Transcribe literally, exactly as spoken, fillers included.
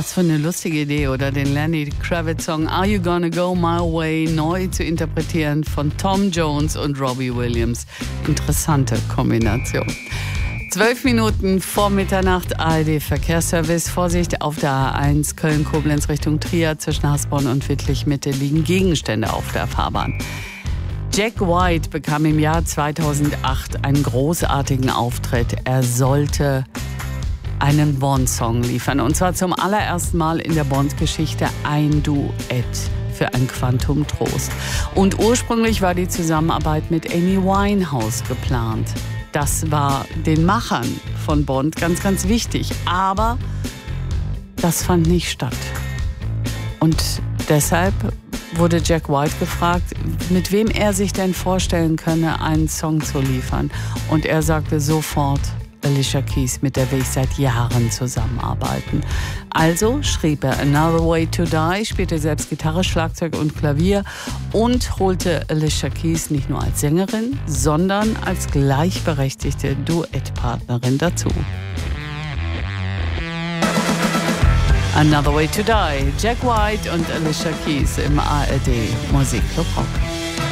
Was für eine lustige Idee, oder den Lenny Kravitz-Song Are You Gonna Go My Way neu zu interpretieren von Tom Jones und Robbie Williams. Interessante Kombination. Zwölf Minuten vor Mitternacht, A R D-Verkehrsservice. Vorsicht auf der A eins Köln-Koblenz Richtung Trier. Zwischen Hasborn und Wittlich-Mitte liegen Gegenstände auf der Fahrbahn. Jack White bekam im Jahr zweitausendacht einen großartigen Auftritt. Er sollte einen Bond-Song liefern. Und zwar zum allerersten Mal in der Bond-Geschichte ein Duett für ein Quantum Trost. Und ursprünglich war die Zusammenarbeit mit Amy Winehouse geplant. Das war den Machern von Bond ganz, ganz wichtig. Aber das fand nicht statt. Und deshalb wurde Jack White gefragt, mit wem er sich denn vorstellen könne, einen Song zu liefern. Und er sagte sofort, Alicia Keys, mit der will ich seit Jahren zusammenarbeiten. Also schrieb er Another Way to Die, spielte selbst Gitarre, Schlagzeug und Klavier und holte Alicia Keys nicht nur als Sängerin, sondern als gleichberechtigte Duettpartnerin dazu. Another Way to Die, Jack White und Alicia Keys im A R D Musikclub Rock.